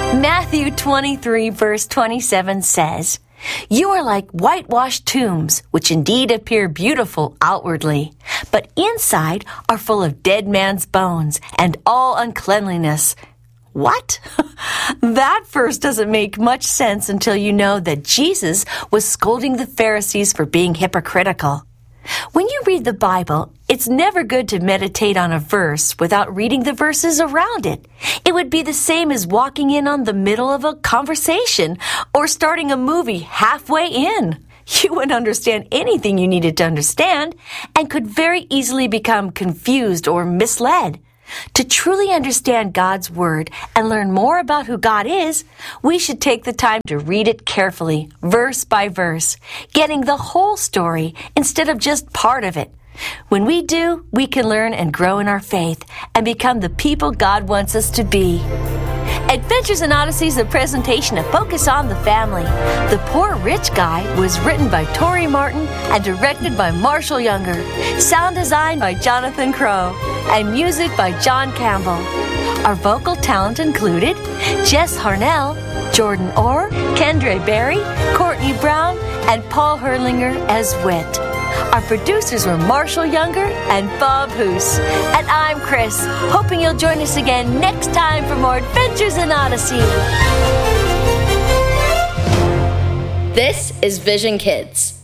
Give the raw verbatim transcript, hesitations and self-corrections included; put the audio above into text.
Matthew twenty-three, verse twenty-seven says, "You are like whitewashed tombs, which indeed appear beautiful outwardly, but inside are full of dead man's bones and all uncleanliness." What? That verse doesn't make much sense until you know that Jesus was scolding the Pharisees for being hypocritical. When you read the Bible, it's never good to meditate on a verse without reading the verses around it. It would be the same as walking in on the middle of a conversation or starting a movie halfway in. You wouldn't understand anything you needed to understand and could very easily become confused or misled. To truly understand God's Word and learn more about who God is, we should take the time to read it carefully, verse by verse, getting the whole story instead of just part of it. When we do, we can learn and grow in our faith and become the people God wants us to be. Adventures in Odyssey is a presentation of Focus on the Family. The Poor Rich Guy was written by Tori Martin and directed by Marshall Younger. Sound design by Jonathan Crow. And music by John Campbell. Our vocal talent included Jess Harnell, Jordan Orr, Kendra Berry, Courtney Brown, and Paul Herlinger as Wit. Our producers were Marshall Younger and Bob Hoos. And I'm Chris, hoping you'll join us again next time for more Adventures in Odyssey. This is Vision Kids.